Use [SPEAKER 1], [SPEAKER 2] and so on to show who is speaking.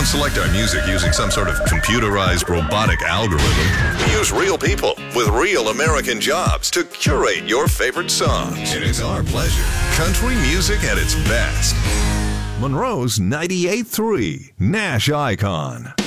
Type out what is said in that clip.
[SPEAKER 1] don't select our music using some sort of computerized robotic algorithm. We use real people with real American jobs to curate your favorite songs. It is our pleasure. Country music at its best. Monroe's 98.3 Nash Icon.